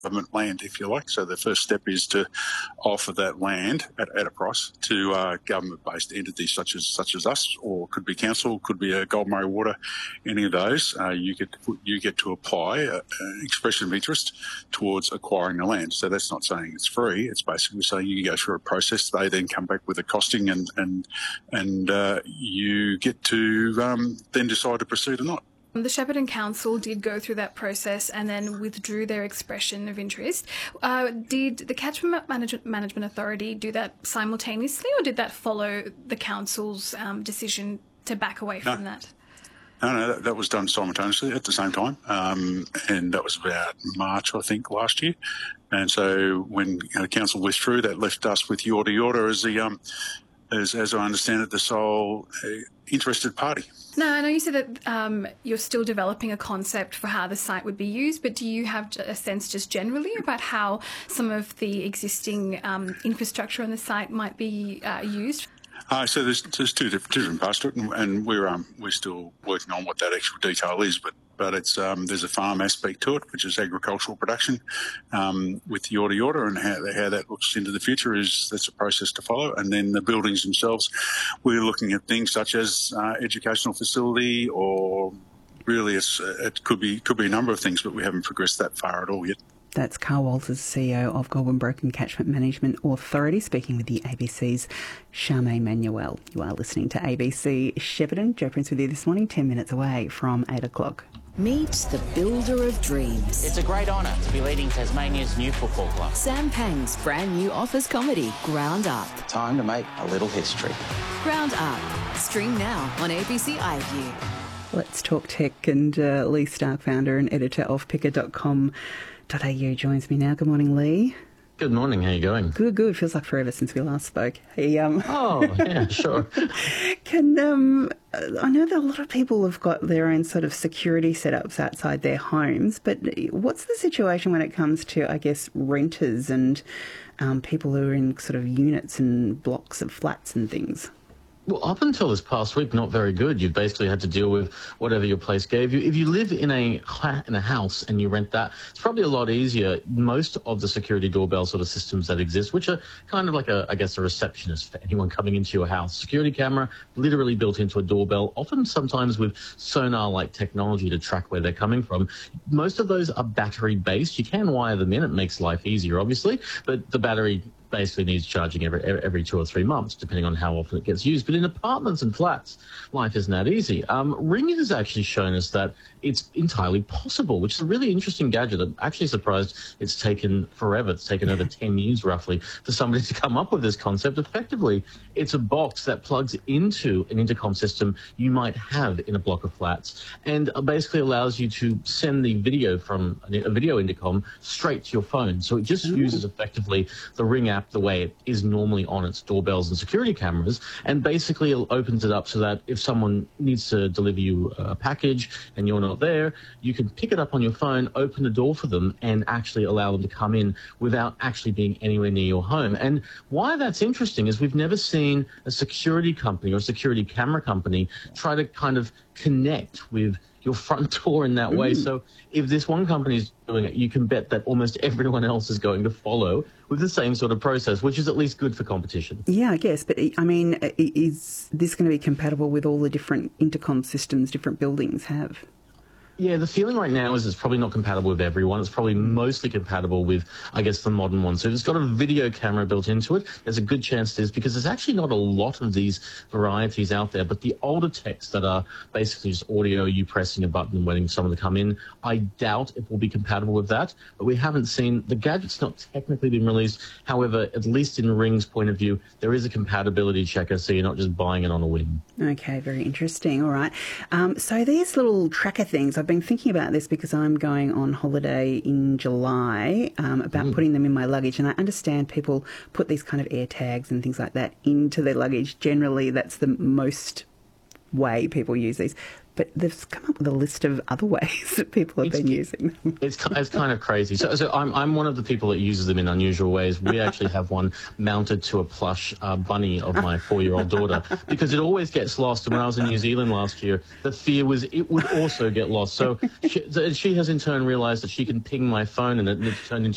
government land, if you like. So the first step is to offer that land at a price to government-based entities such as us, or could be council, could be a Gold Murray Water, any of those. You get to apply an expression of interest towards acquiring the land. So that's not saying it's free. It's basically saying you go through a process. They then come back with a costing, and you get to then decide to proceed or not. The Shepparton Council did go through that process and then withdrew their expression of interest. Did the Catchment Management Authority do that simultaneously, or did that follow the council's decision to back away from that? No, that was done simultaneously at the same time, and that was about March, I think, last year. And so when the council withdrew, that left us with Yorta Yorta as I understand it, the sole interested party. Now, I know you said that you're still developing a concept for how the site would be used, but do you have a sense just generally about how some of the existing infrastructure on the site might be used? So there's two different parts to it, and we're still working on what that actual detail is, but it's there's a farm aspect to it, which is agricultural production with Yorta Yorta, and how that looks into the future that's a process to follow. And then the buildings themselves, we're looking at things such as educational facility, or really it could be a number of things, but we haven't progressed that far at all yet. That's Carl Walters, CEO of Goulburn Broken Catchment Management Authority, speaking with the ABC's Charmaine Manuel. You are listening to ABC Shepparton. Jo Prince with you this morning, 10 minutes away from 8 o'clock. Meet the builder of dreams. It's a great honour to be leading Tasmania's new football club. Sam Pang's brand new office comedy, Ground Up. Time to make a little history. Ground Up. Stream now on ABC iView. Let's talk tech, and Lee Stark, founder and editor of picker.com.au, joins me now. Good morning, Lee. Good morning. How are you going? Good. Feels like forever since we last spoke. Hey, Oh, yeah, sure. I know that a lot of people have got their own sort of security setups outside their homes, but what's the situation when it comes to, I guess, renters and people who are in sort of units and blocks of flats and things? Well, up until this past week, not very good. You've basically had to deal with whatever your place gave you. If you live in a house and you rent that, it's probably a lot easier. Most of the security doorbell sort of systems that exist, which are kind of like a receptionist for anyone coming into your house. Security camera, literally built into a doorbell, often sometimes with sonar-like technology to track where they're coming from. Most of those are battery-based. You can wire them in. It makes life easier, obviously, but the battery basically needs charging every 2 or 3 months, depending on how often it gets used. But in apartments and flats, life isn't that easy. Ring has actually shown us that it's entirely possible, which is a really interesting gadget. I'm actually surprised it's taken forever. It's taken over 10 years, roughly, for somebody to come up with this concept. Effectively, it's a box that plugs into an intercom system you might have in a block of flats, and basically allows you to send the video from a video intercom straight to your phone. So it just uses effectively the Ring app the way it is normally on its doorbells and security cameras, and basically it opens it up so that if someone needs to deliver you a package and you're not there, you can pick it up on your phone, open the door for them, and actually allow them to come in without actually being anywhere near your home. And why that's interesting is we've never seen a security company or a security camera company try to kind of connect with your front door in that way. So if this one company is doing it, you can bet that almost everyone else is going to follow with the same sort of process, which is at least good for competition. Yeah, I guess. But, I mean, is this going to be compatible with all the different intercom systems different buildings have? Yeah, the feeling right now is it's probably not compatible with everyone. It's probably mostly compatible with, I guess, the modern one. So if it's got a video camera built into it, there's a good chance it is, because there's actually not a lot of these varieties out there. But the older techs that are basically just audio, you pressing a button and waiting for someone to come in, I doubt it will be compatible with that. But we haven't seen, the gadget's not technically been released. However, at least in Ring's point of view, there is a compatibility checker, so you're not just buying it on a whim. Okay, very interesting. All right. So these little tracker things, I've been thinking about this because I'm going on holiday in July, about putting them in my luggage, and I understand people put these kind of air tags and things like that into their luggage. Generally, that's the most way people use these. But they've come up with a list of other ways that people have been using them. It's kind of crazy. So I'm one of the people that uses them in unusual ways. We actually have one mounted to a plush bunny of my 4-year-old daughter, because it always gets lost. And when I was in New Zealand last year, the fear was it would also get lost. So she has in turn realised that she can ping my phone and it turned into